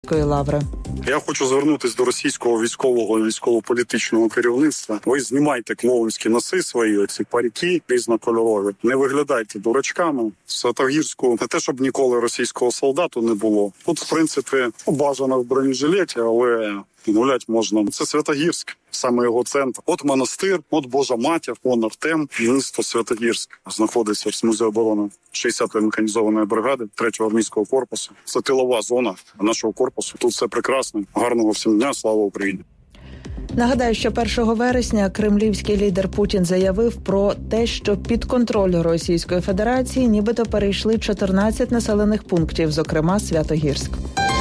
лаври. Я хочу звернутися до російського військового і військово-політичного керівництва. Ви знімайте клоунські носи свої, оці парики різнокольорові. Не виглядайте дурачками. В Святогірську не те, щоб ніколи російського солдату не було. Тут, в принципі, бажано в бронежилеті, але гулять можна. Це Святогірськ, саме його центр. От монастир, от Божа Матір, вон Артем, місто Святогірськ. Знаходиться в смузі оборони 60-ї механізованої бригади 3-го армійського корпусу. Це тилова зона нашого корпусу. Тут все прекрасно. Гарного всім дня, слава Україні! Нагадаю, що 1 вересня кремлівський лідер Путін заявив про те, що під контроль Російської Федерації нібито перейшли 14 населених пунктів, зокрема Святогірськ.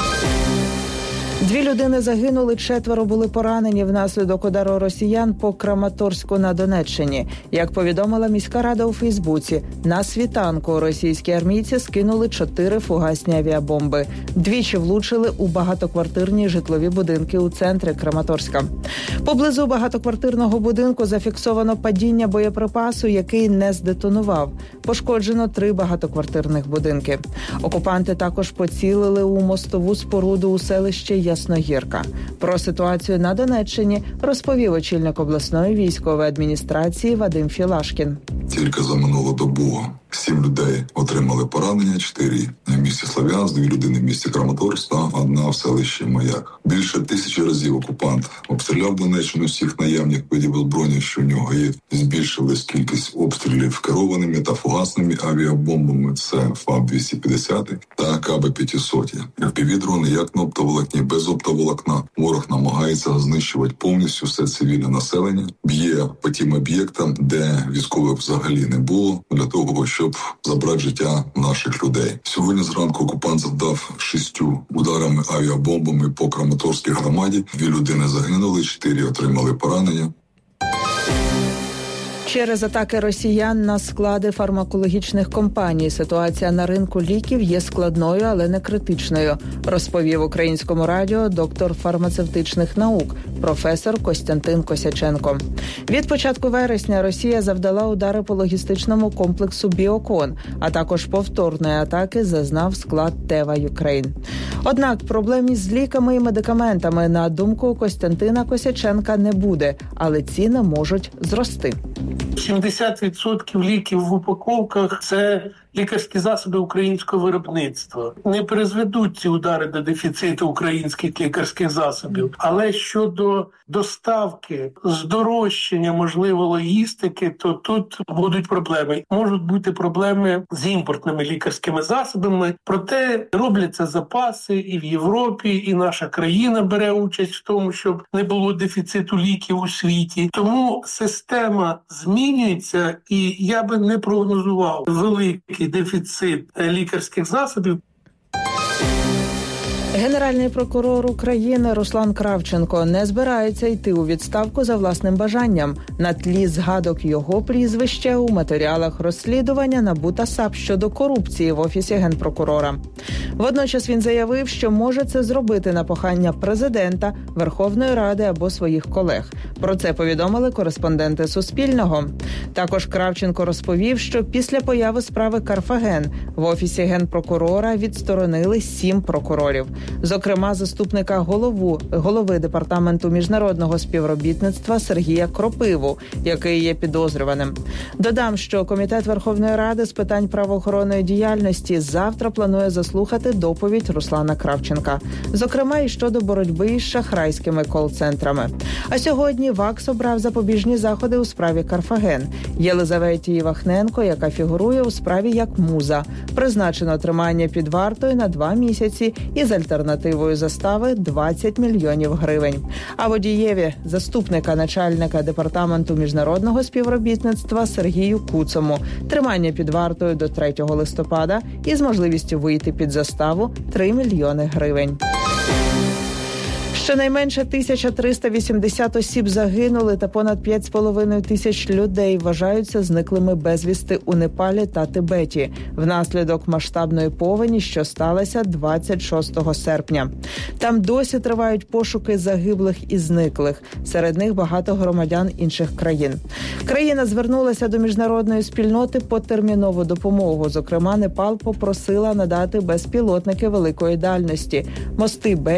2 людини загинули, 4 були поранені внаслідок удару росіян по Краматорську на Донеччині. Як повідомила міська рада у Фейсбуці, на світанку російські армійці скинули 4 фугасні авіабомби. Двічі влучили у багатоквартирні житлові будинки у центрі Краматорська. Поблизу багатоквартирного будинку зафіксовано падіння боєприпасу, який не здетонував. Пошкоджено 3 багатоквартирних будинки. Окупанти також поцілили у мостову споруду у селищі Ясногірка. Про ситуацію на Донеччині розповів очільник обласної військової адміністрації Вадим Філашкін. Тільки за минулу добу 7 людей отримали поранення, 4 в місті Слов'янськ, 2 людини в місті Краматорськ та 1 в селищі Маяк. Більше 1000 разів окупант обстріляв Донеччину всіх наявних видів озброєння, що в нього є. Збільшилась кількість обстрілів керованими та фугасними авіабомбами. Це ФАБ-250 та КБ-500. FPV-дрони як на оптоволокні, без оптоволокна. Ворог намагається знищувати повністю все цивільне населення. Б'є по тим об'єктам, де військових взагалі не було, для того, щоб забрати життя наших людей. Сьогодні зранку окупант завдав 6 ударами авіабомбами по Краматорській громаді. 2 людини загинули, 4 отримали поранення. Через атаки росіян на склади фармакологічних компаній ситуація на ринку ліків є складною, але не критичною, розповів Українському радіо доктор фармацевтичних наук, професор Костянтин Косяченко. Від початку вересня Росія завдала удари по логістичному комплексу «Біокон», а також повторної атаки зазнав склад Тева Юкрейн. Однак проблем із ліками і медикаментами, на думку Костянтина Косяченка, не буде, але ціни можуть зрости. 70% ліків в упаковках – це лікарські засоби українського виробництва. Не призведуть ці удари до дефіциту українських лікарських засобів. Але щодо доставки, здорожчання, можливо, логістики, то тут будуть проблеми. Можуть бути проблеми з імпортними лікарськими засобами. Проте робляться запаси і в Європі, і наша країна бере участь в тому, щоб не було дефіциту ліків у світі. Тому система змінюється, і я би не прогнозував великий дефіцит лікарських засобів. Генеральний прокурор України Руслан Кравченко не збирається йти у відставку за власним бажанням на тлі згадок його прізвища у матеріалах розслідування НАБУ та САП щодо корупції в Офісі Генпрокурора. Водночас він заявив, що може це зробити на прохання президента, Верховної Ради або своїх колег. Про це повідомили кореспонденти Суспільного. Також Кравченко розповів, що після появи справи Карфаген в Офісі Генпрокурора відсторонили 7 прокурорів. Зокрема, заступника голови Департаменту міжнародного співробітництва Сергія Кропиву, який є підозрюваним. Додам, що Комітет Верховної Ради з питань правоохоронної діяльності завтра планує заслухати доповідь Руслана Кравченка. Зокрема, і щодо боротьби із шахрайськими кол-центрами. А сьогодні ВАКС обрав запобіжні заходи у справі Карфаген. Єлизаветі Вахненко, яка фігурує у справі як муза. Призначено тримання під вартою на 2 місяці із альтернативою застави 20 мільйонів гривень. А Водієві, заступника начальника Департаменту міжнародного співробітництва Сергію Куцому, тримання під вартою до 3 листопада із можливістю вийти під заставу 3 мільйони гривень. Щонайменше 1380 осіб загинули та понад 5,5 тисяч людей вважаються зниклими безвісти у Непалі та Тибеті внаслідок масштабної повені, що сталася 26 серпня. Там досі тривають пошуки загиблих і зниклих. Серед них багато громадян інших країн. Країна звернулася до міжнародної спільноти по термінову допомогу. Зокрема, Непал попросила надати безпілотники великої дальності, мости